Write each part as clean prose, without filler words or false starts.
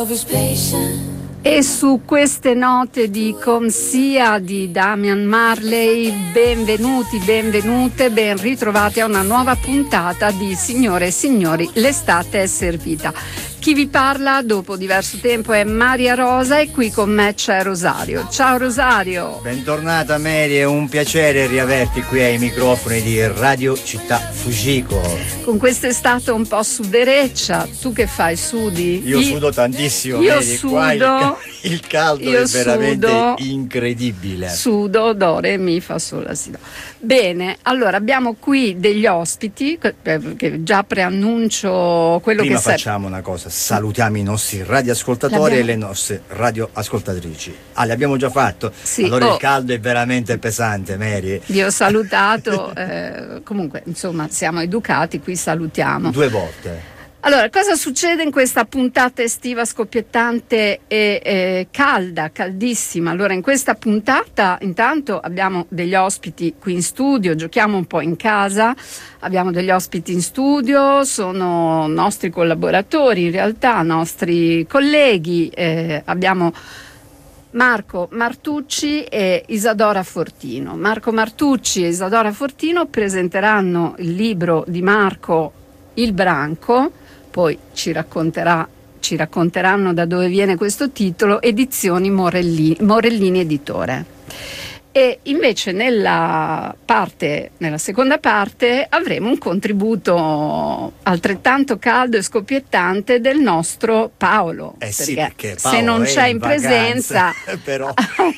E su queste note di Comsia di Damian Marley, benvenuti, benvenute, ben ritrovati a una nuova puntata di Signore e Signori, l'estate è servita. Chi vi parla dopo diverso tempo è Maria Rosa e qui con me c'è Rosario. Ciao Rosario. Bentornata Mary, è un piacere riaverti qui ai microfoni di Radio Città Fujiko. Con quest'estate un po' sudereccia, tu che fai, sudi? Io sudo tantissimo, io Mary, sudo, qua il caldo io è veramente sudo, incredibile. Sudo, do, re, mi, fa, sol, la, si, do. Bene, allora abbiamo qui degli ospiti che già preannuncio quello Prima che facciamo una cosa, salutiamo i nostri radioascoltatori e le nostre radioascoltatrici. Ah, li abbiamo già fatto? Sì. Allora il caldo è veramente pesante, Mary. Vi ho salutato, comunque insomma siamo educati, qui salutiamo. 2 volte. Allora, cosa succede in questa puntata estiva scoppiettante e calda, caldissima? Allora, in questa puntata intanto abbiamo degli ospiti qui in studio, giochiamo un po' in casa, abbiamo degli ospiti in studio, sono nostri collaboratori in realtà, nostri colleghi, abbiamo Marco Martucci e Isadora Fortino. Marco Martucci e Isadora Fortino presenteranno il libro di Marco, Il Branco, poi ci racconteranno da dove viene questo titolo, Edizioni Morellini Editore. E invece nella seconda parte avremo un contributo altrettanto caldo e scoppiettante del nostro Paolo. Sì, perché Paolo se non c'è in presenza, però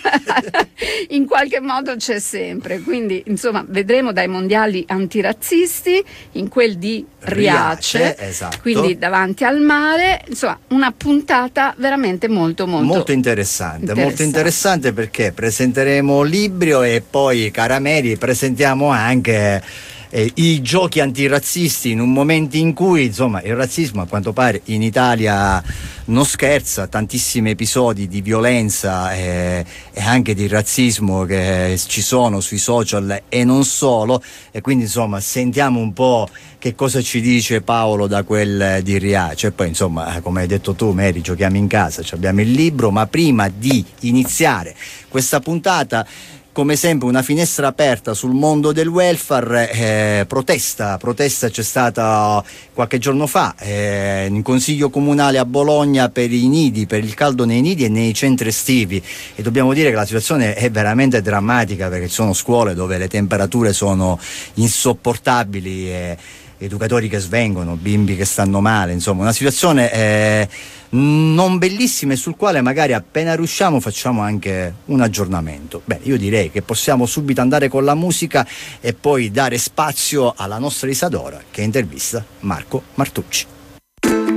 in qualche modo c'è sempre. Quindi insomma vedremo dai mondiali antirazzisti in quel di Riace, esatto. Quindi davanti al mare, insomma una puntata veramente molto interessante perché presenteremo libro e poi, cara Mary, presentiamo anche i giochi antirazzisti in un momento in cui insomma il razzismo a quanto pare in Italia non scherza, tantissimi episodi di violenza e anche di razzismo che ci sono sui social e non solo, e quindi insomma sentiamo un po' che cosa ci dice Paolo da quel di Riace. E poi insomma, come hai detto tu Mary, giochiamo in casa, abbiamo il libro, ma prima di iniziare questa puntata, come sempre una finestra aperta sul mondo del welfare. Protesta c'è stata qualche giorno fa in consiglio comunale a Bologna per i nidi, per il caldo nei nidi e nei centri estivi, e dobbiamo dire che la situazione è veramente drammatica perché ci sono scuole dove le temperature sono insopportabili, educatori che svengono, bimbi che stanno male, insomma una situazione non bellissima e sul quale magari appena riusciamo facciamo anche un aggiornamento. Beh, io direi che possiamo subito andare con la musica e poi dare spazio alla nostra Isadora che intervista Marco Martucci.